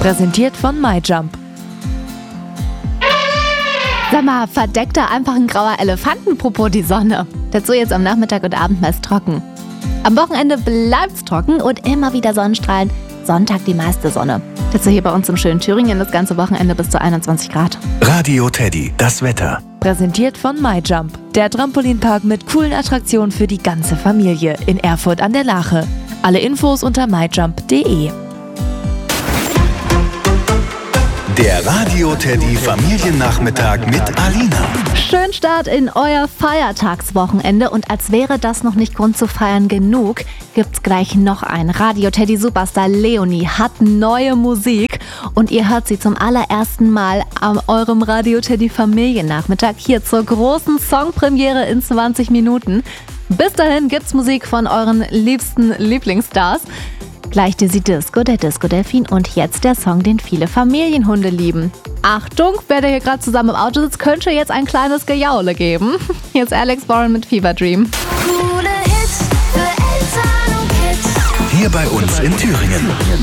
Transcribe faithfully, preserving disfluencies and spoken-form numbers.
Präsentiert von MyJump. Sag mal, verdeckt da einfach ein grauer Elefantenpopo die Sonne? Dazu jetzt am Nachmittag und Abend meist trocken. Am Wochenende bleibt's trocken und immer wieder Sonnenstrahlen. Sonntag die meiste Sonne. Dazu hier bei uns im schönen Thüringen das ganze Wochenende bis zu einundzwanzig Grad. Radio Teddy, das Wetter. Präsentiert von MyJump. Der Trampolinpark mit coolen Attraktionen für die ganze Familie in Erfurt an der Lache. Alle Infos unter myjump punkt de. Der Radio Teddy Familiennachmittag mit Alina. Schön Start in euer Feiertagswochenende und als wäre das noch nicht Grund zu feiern genug, gibt's gleich noch ein. Radio Teddy Superstar Leonie hat neue Musik und ihr hört sie zum allerersten Mal an eurem Radio Teddy Familiennachmittag hier zur großen Songpremiere in zwanzig Minuten. Bis dahin gibt's Musik von euren liebsten Lieblingsstars. Gleich Dizzy Disco, der Disco-Delfin und jetzt der Song, den viele Familienhunde lieben. Achtung, wer da hier gerade zusammen im Auto sitzt, könnte jetzt ein kleines Gejaule geben. Hier ist Alex Warren mit Fever Dream. Coole Hits für Eltern und Kids. Hier bei uns in Thüringen.